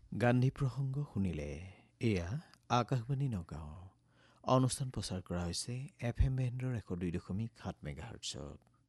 গান্ধী প্ৰসংগ শুনিলে। এয়া আকাশবাণী নগাঁও। অনুষ্ঠান প্ৰচাৰ কৰা হৈছে FM বেণ্ডৰ 102.7 মেগাহাৰ্টছত।